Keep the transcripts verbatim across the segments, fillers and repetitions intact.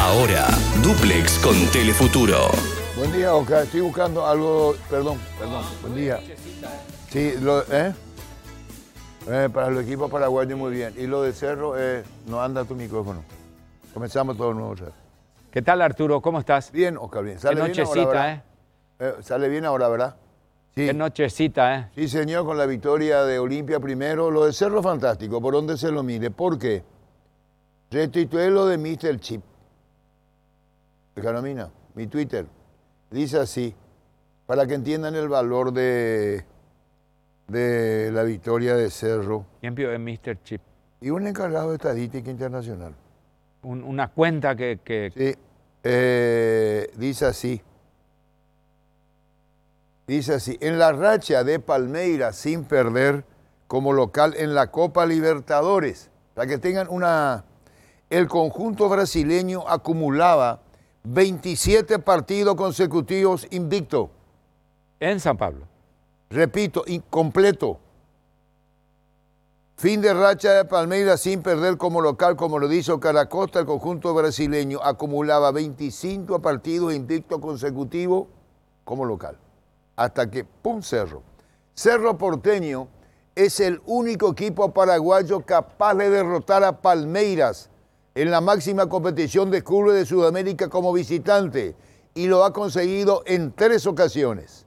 Ahora, Duplex con Telefuturo. Buen día, Oscar. Estoy buscando algo... Perdón, perdón. Buen día. Sí, lo, ¿eh? Eh, para los equipos paraguayos muy bien. Y lo de Cerro, eh, no anda tu micrófono. Comenzamos todo nuevo. ¿Qué tal, Arturo? ¿Cómo estás? Bien, Oscar, bien. Qué Sale bien nochecita, ahora, ¿eh? ¿eh? Sale bien ahora, ¿verdad? Sí. Qué nochecita, ¿eh? Sí, señor, con la victoria de Olimpia primero. Lo de Cerro, fantástico. ¿Por dónde se lo mire? ¿Por qué? Retuiteé lo de míster Chip. Carolina, mi Twitter. Dice así, para que entiendan el valor de, de la victoria de Cerro. ¿Quién pidió míster Chip? Y un encargado de estadística internacional. Un, una cuenta que... que... Sí, eh, dice así. Dice así, en la racha de Palmeiras sin perder como local en la Copa Libertadores, para que tengan una... El conjunto brasileño acumulaba veintisiete partidos consecutivos invicto. En San Pablo. Repito, incompleto. Fin de racha de Palmeiras sin perder como local, como lo hizo Caracosta, el conjunto brasileño acumulaba veinticinco partidos invictos consecutivos como local. Hasta que, ¡pum!, Cerro. Cerro Porteño es el único equipo paraguayo capaz de derrotar a Palmeiras en la máxima competición de clubes de Sudamérica como visitante, y lo ha conseguido en tres ocasiones.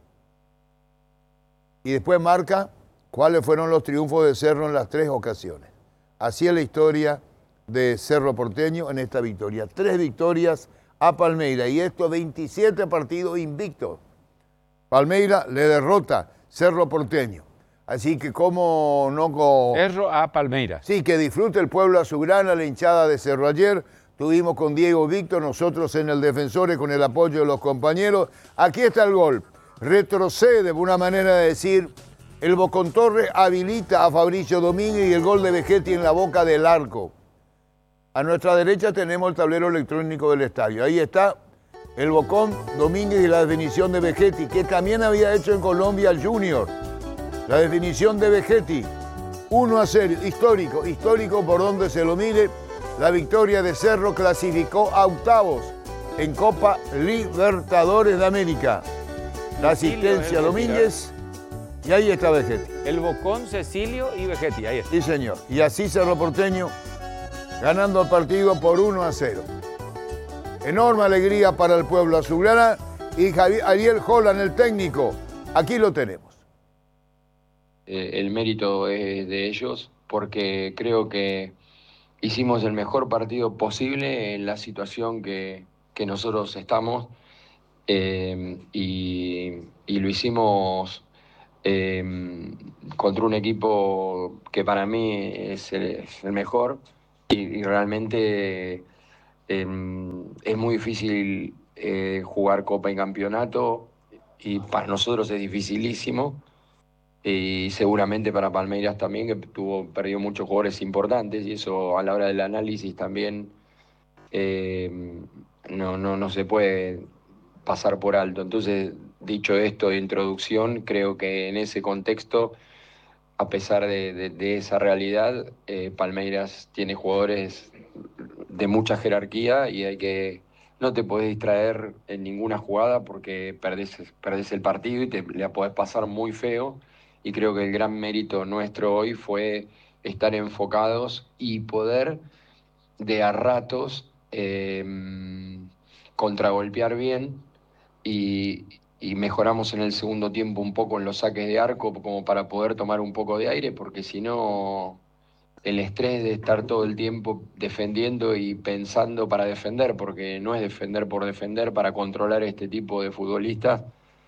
Y después marca cuáles fueron los triunfos de Cerro en las tres ocasiones. Así es la historia de Cerro Porteño en esta victoria. Tres victorias a Palmeiras, y estos veintisiete partidos invictos. Palmeiras le derrota Cerro Porteño. Así que como no... Con... Cerro a Palmeiras. Sí, que disfrute el pueblo azulgrana, la hinchada de Cerro. Ayer tuvimos con Diego Víctor, nosotros en el Defensores con el apoyo de los compañeros. Aquí está el gol. Retrocede, una manera de decir, el Bocón Torres habilita a Fabricio Domínguez y el gol de Vegetti en la boca del arco. A nuestra derecha tenemos el tablero electrónico del estadio. Ahí está el Bocón Domínguez y la definición de Vegetti, que también había hecho en Colombia el Junior. La definición de Vegetti, uno a cero, histórico, histórico por donde se lo mire. La victoria de Cerro clasificó a octavos en Copa Libertadores de América. La asistencia a Domínguez, y ahí está Vegetti. El Bocón, Cecilio y Vegetti, ahí está. Sí, señor. Y así Cerro Porteño ganando el partido por uno a cero. Enorme alegría para el pueblo azulgrana, y Javier, Ariel Holland, el técnico, aquí lo tenemos. El mérito es de ellos, porque creo que hicimos el mejor partido posible en la situación que, que nosotros estamos, eh, y, y lo hicimos eh, contra un equipo que para mí es el, es el mejor, y, y realmente eh, es muy difícil eh, jugar Copa y Campeonato, y para nosotros es dificilísimo. Y seguramente para Palmeiras también, que tuvo, perdió muchos jugadores importantes, y eso a la hora del análisis también eh, no, no, no se puede pasar por alto. Entonces, dicho esto de introducción, creo que en ese contexto, a pesar de, de, de esa realidad, eh, Palmeiras tiene jugadores de mucha jerarquía, y hay que... No te podés distraer en ninguna jugada porque perdés, perdés el partido y te la podés pasar muy feo. Y creo que el gran mérito nuestro hoy fue estar enfocados y poder de a ratos eh, contragolpear bien, y, y mejoramos en el segundo tiempo un poco en los saques de arco como para poder tomar un poco de aire, porque si no, el estrés de estar todo el tiempo defendiendo y pensando para defender, porque no es defender por defender, para controlar este tipo de futbolistas,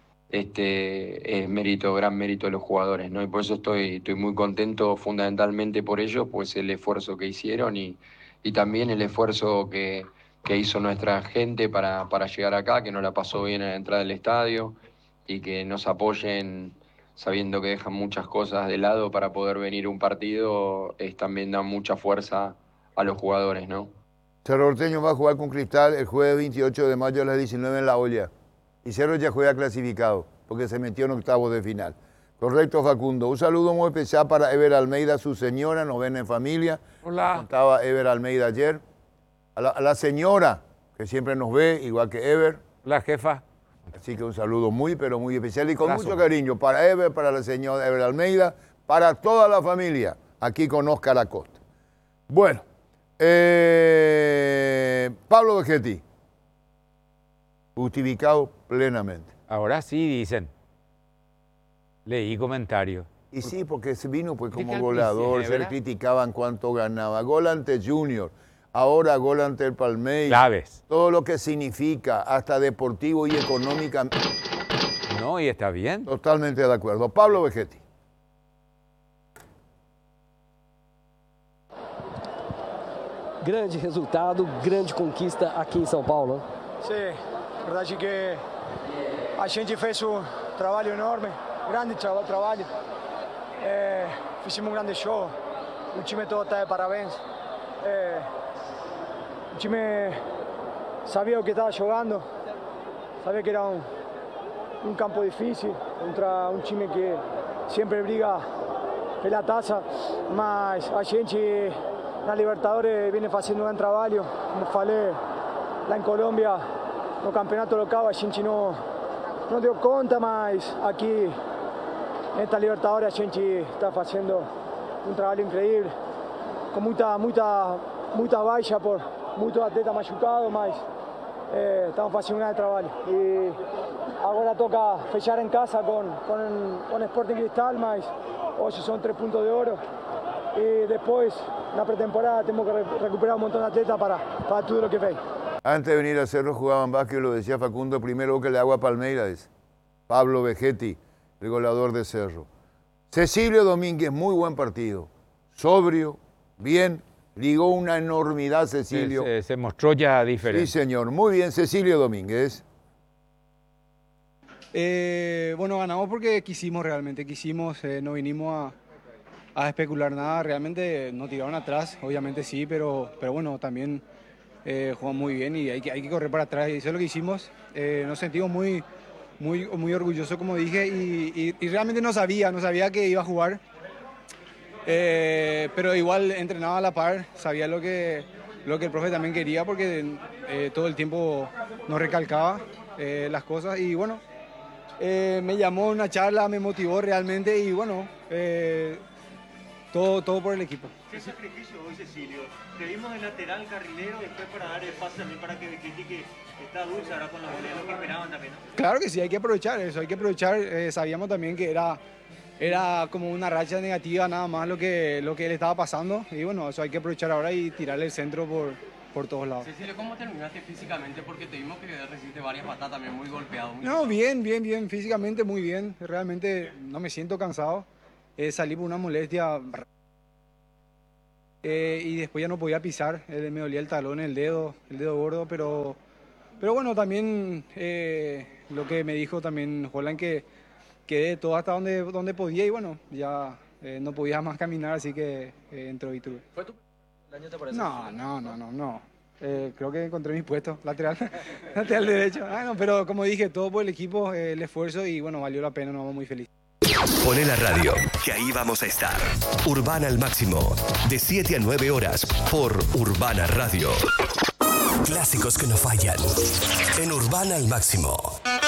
este, es mérito, gran mérito de los jugadores, ¿no? Y por eso estoy, estoy muy contento fundamentalmente por ellos, pues el esfuerzo que hicieron, y, y también el esfuerzo que, que hizo nuestra gente para, para llegar acá, que nos la pasó bien a la entrada del estadio, y que nos apoyen sabiendo que dejan muchas cosas de lado para poder venir a un partido, es también da mucha fuerza a los jugadores, ¿no? Cerro Porteño va a jugar con Cristal el jueves veintiocho de mayo a las diecinueve en La Olla. Y Cerro ya juega clasificado, porque se metió en octavos de final. Correcto, Facundo. Un saludo muy especial para Ever Almeida, su señora, nos ven en familia. Hola. Contaba Ever Almeida ayer. A la, a la señora que siempre nos ve, igual que Ever. La jefa. Así que un saludo muy, pero muy especial y con Abrazo. mucho cariño para Ever, para la señora Ever Almeida, para toda la familia, aquí con Oscar Acosta. Bueno, eh, Pablo Vegetti, justificado plenamente. Ahora sí dicen. Leí comentarios. Y sí, porque se vino pues Es que como al goleador, principio, se le ¿verdad? criticaban cuánto ganaba. Gol ante Junior, ahora gol ante el Palmeiras. Claves. Todo lo que significa, hasta deportivo y económica. No, y está bien. Totalmente de acuerdo. Pablo Vegetti. Grande resultado, grande conquista aqui em São Paulo. Sim, a verdade é que a gente fez um trabalho enorme, grande tra trabalho. É, fizemos um grande show, o time todo está de parabéns. É, o time sabia o que estava jogando, sabia que era um, um campo difícil contra um time que sempre briga pela taça, mas a gente na Libertadores viene fazendo um grande trabalho, como falei, lá em Colômbia, no campeonato local, a gente não, não deu conta, mas aqui, nesta Libertadores, a gente está fazendo um trabalho incrível, com muita, muita, muita baixa por muitos atletas machucados, mas eh, estamos fazendo um grande trabalho. E agora toca fechar em casa com, com, com Sporting Cristal, mas hoje são três pontos de ouro. Y después, en la pretemporada, tenemos que re recuperar un montón de atletas para, para todo lo que ve. Antes de venir a Cerro jugaban básquet, lo decía Facundo, primero que le hago a Palmeiras. Pablo Vegetti, el goleador de Cerro. Cecilio Domínguez, muy buen partido. Sobrio, bien, ligó una enormidad Cecilio. Se, se, se mostró ya diferente. Sí, señor. Muy bien, Cecilio Domínguez. Eh, bueno, ganamos porque quisimos realmente, quisimos, eh, no vinimos a... a especular nada, realmente no tiraron atrás, obviamente sí, pero, pero bueno, también eh, juegan muy bien y hay que, hay que correr para atrás y eso es lo que hicimos. Eh, nos sentimos muy, muy, muy orgullosos, como dije, y, y, y realmente no sabía, no sabía que iba a jugar, eh, pero igual entrenaba a la par, sabía lo que, lo que el profe también quería porque eh, todo el tiempo nos recalcaba eh, las cosas y bueno, eh, me llamó una charla, me motivó realmente y bueno, eh, Todo, todo por el equipo. ¿Qué sacrificio hoy, Cecilio? Te vimos de lateral, carrilero, después para dar el pase también para que Vegetti, que está dulce ahora con los goles, lo que esperaban también, ¿no? Claro que sí, hay que aprovechar eso, hay que aprovechar. Eh, sabíamos también que era, era como una racha negativa nada más lo que, lo que le estaba pasando. Y bueno, eso hay que aprovechar ahora y tirarle el centro por, por todos lados. Cecilio, ¿cómo terminaste físicamente? Porque te vimos que recibiste varias patadas también, muy golpeado. Muy no, bien, bien, bien, físicamente muy bien. Realmente no me siento cansado. Eh, salí por una molestia eh, y después ya no podía pisar, eh, me dolía el talón, el dedo, el dedo gordo, pero, pero bueno, también eh, lo que me dijo también Holland que quedé todo hasta donde, donde podía y bueno, ya eh, no podía más caminar, así que eh, entró y tuve. ¿Fue tu año te parece? No, no, no, no, no. Eh, creo que encontré mi puesto, lateral, lateral derecho. Ah, no, pero como dije, todo por el equipo, eh, el esfuerzo y bueno, valió la pena, nos vamos muy felices. Poné la radio, que ahí vamos a estar. Urbana al máximo, de siete a nueve horas, por Urbana Radio. Clásicos que no fallan, en Urbana al máximo.